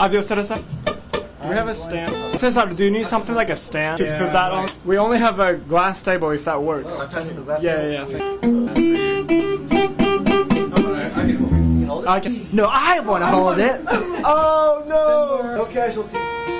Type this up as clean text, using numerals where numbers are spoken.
Adios, Teresa. We have a stand. Cesar, do you need something like a stand to put that on? We only have a glass table if that works. Yeah. No, I want to hold it. Oh no! No casualties.